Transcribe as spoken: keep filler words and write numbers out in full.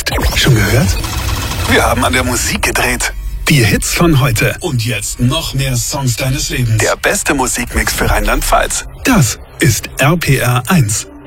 geguckt. Schon gehört? Wir haben an der Musik gedreht. Die Hits von heute. Und jetzt noch mehr Songs deines Lebens. Der beste Musikmix für Rheinland-Pfalz. Das ist R P R eins.